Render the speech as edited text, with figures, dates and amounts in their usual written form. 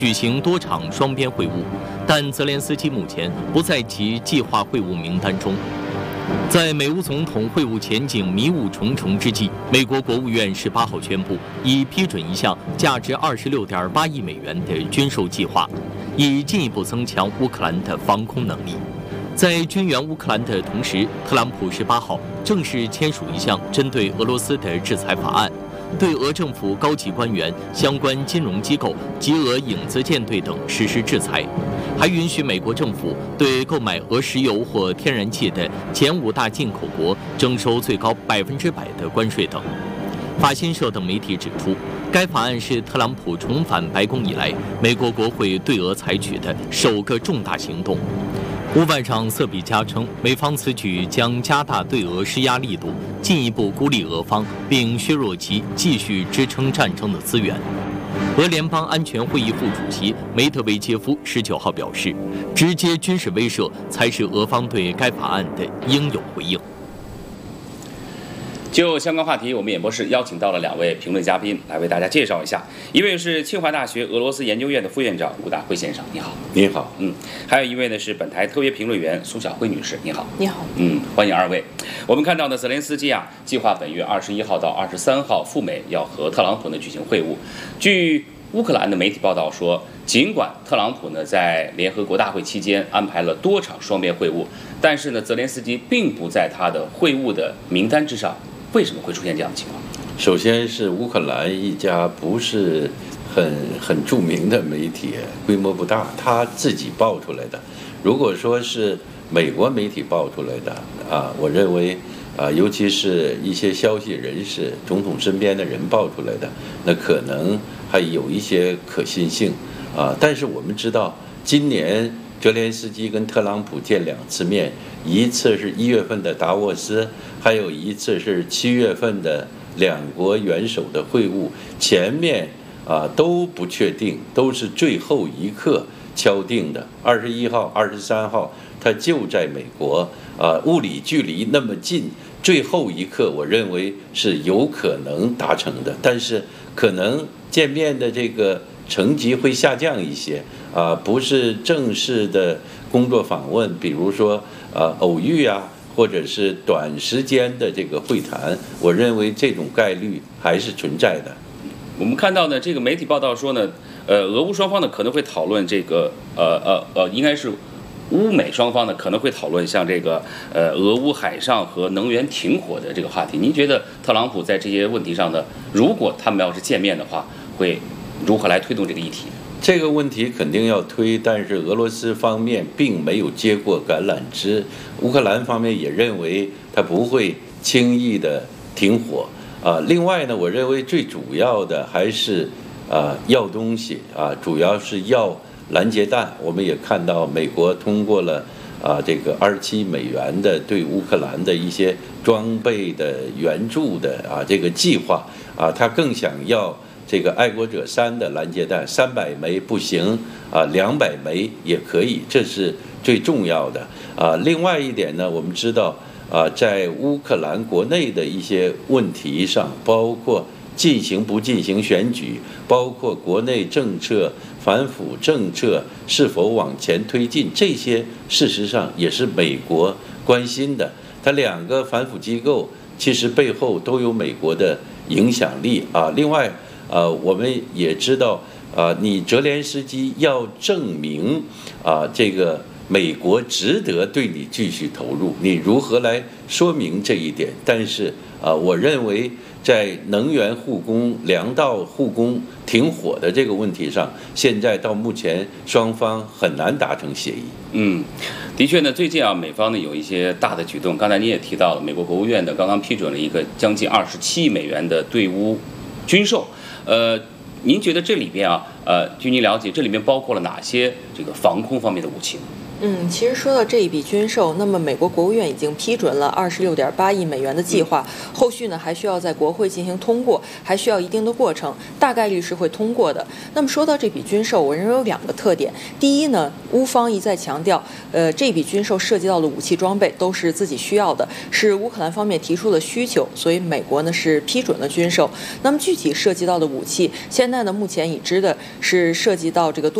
举行多场双边会晤，但泽连斯基目前不在其计划会晤名单中。在美乌总统会晤前景迷雾重重之际，美国国务院18号宣布，已批准一项价值26.8亿美元的军售计划，以进一步增强乌克兰的防空能力。在军援乌克兰的同时，特朗普18号正式签署一项针对俄罗斯的制裁法案，对俄政府高级官员、相关金融机构及俄影子舰队等实施制裁，还允许美国政府对购买俄石油或天然气的前5大进口国征收最高100%的关税等。法新社等媒体指出，该法案是特朗普重返白宫以来，美国国会对俄采取的首个重大行动。乌外长瑟比加称，美方此举将加大对俄施压力度，进一步孤立俄方，并削弱其继续支撑战争的资源。俄联邦安全会议副主席梅德韦杰夫19号表示，直接军事威慑才是俄方对该法案的应有回应。 就相关话题，我们演播室邀请到了2位评论嘉宾来为大家介绍一下。一位是清华大学俄罗斯研究院的副院长顾大辉先生，你好。 你好。 还有一位呢是本台特约评论员苏晓辉女士，你好。 你好。 欢迎2位。我们看到呢，泽连斯基计划本月21号到23号赴美，要和特朗普呢举行会晤。据乌克兰的媒体报道说，尽管特朗普呢在联合国大会期间安排了多场双边会晤，但是呢，泽连斯基并不在他的会晤的名单之上。为什么会出现这样的情况？ 首先是乌克兰一家不是很著名的媒体，规模不大，他自己爆出来的。如果说是美国媒体爆出来的我认为尤其是一些消息人士、总统身边的人爆出来的，那可能还有一些可信性但是我们知道，今年泽连斯基跟特朗普见2次面，一次是1月份的达沃斯，还有一次是7月份的2国元首的会晤。前面都不确定，都是最后一刻敲定的。21号、23号，他就在美国物理距离那么近，最后一刻我认为是有可能达成的，但是可能见面的这个层级会下降一些不是正式的工作访问，比如说偶遇或者是短时间的这个会谈，我认为这种概率还是存在的。 我们看到呢，这个媒体报道说呢，俄乌双方呢可能会讨论这个应该是乌美双方呢可能会讨论像这个俄乌海上和能源停火的这个话题。您觉得特朗普在这些问题上呢，如果他们要是见面的话，会如何来推动这个议题？ 这个问题肯定要推，但是俄罗斯方面并没有接过橄榄枝，乌克兰方面也认为他不会轻易的停火另外呢，我认为最主要的还是要东西主要是要拦截弹。我们也看到美国通过了这个27美元的对乌克兰的一些装备的援助的这个计划他更想要这个爱国者3的拦截弹，300枚不行200枚也可以，这是最重要的另外一点呢，我们知道在乌克兰国内的一些问题上，包括进行不进行选举，包括国内政策、反腐政策是否往前推进，这些事实上也是美国关心的。它2个反腐机构其实背后都有美国的影响力另外我们也知道你泽连斯基要证明这个美国值得对你继续投入，你如何来说明这一点？但是我认为在能源护工、粮道护工停火的这个问题上，现在到目前双方很难达成协议。 的确呢，最近美方呢有一些大的举动，刚才您也提到了，美国国务院呢刚刚批准了一个将近27亿美元的对乌军售。您觉得这里边据您了解，这里面包括了哪些这个防空方面的武器呢？ 其实说到这一笔军售，那么美国国务院已经批准了26.8亿美元的计划，后续呢还需要在国会进行通过，还需要一定的过程，大概率是会通过的。那么说到这笔军售，我认为有2个特点。第一呢，乌方一再强调，这笔军售涉及到的武器装备都是自己需要的，是乌克兰方面提出的需求，所以美国呢是批准了军售。那么具体涉及到的武器，现在呢目前已知的是涉及到这个